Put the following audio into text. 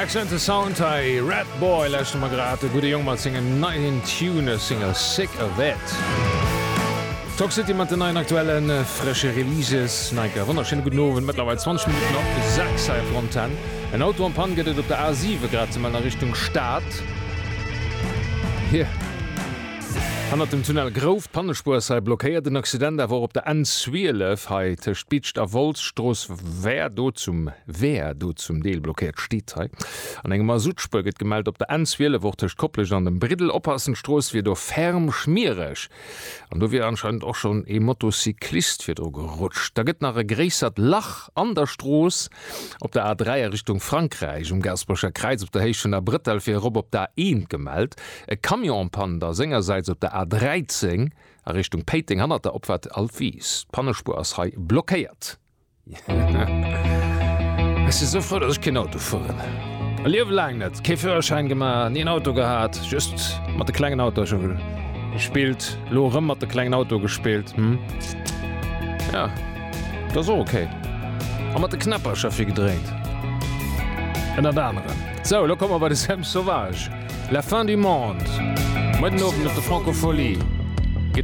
Accent Sound hey, Red Boy lächte mal grad gute Jung mat singen 19 Tune Singer sick of it. Talk City mat den neuen aktuellen frische Releases Nike wunderschöne guten Nowen mittlerweile 20 Minuten auf 6 Fronten. Ein Auto am Pan geht op der A7 gerade mal in Richtung Staat. Hier. Han dem Tunnel Grof Pannespur sei blockiert den Accident war op der N12 heute spitcht a Volstroß wer du zum Deel blockiert steht an engem Masutspur geht gemeldet op der N12 wurde koppelig an dem Bridel oppassentroß wie du ferm schmierisch an du wie anscheinend auch schon e Motocyklist für du gerutscht da geht nach gräsert Lach an der Stroß op der A3 Richtung Frankreich Gersbacher Kreis op der Hechen der Britel für Rob op der een gemeldet e Kamionpan der Sängerseits op der A13 a Richtung Peting han der opwart Alfies. Pannespur ass hai blockéiert. Es is so froh, dat ich kein Auto fuhren. A liewe lang net, Käferschein gemar, nie ein Auto gehabt, just mat de kleinen Auto schon gespielt, Lorem mat de kleinen Auto gespielt. Ja, das ist okay. Aber mat de Knapper schaffi gedreht. En der andere. So, lo kommen wir bei de Sam Sauvage. La fin du monde. Maintenant, notre francophonie.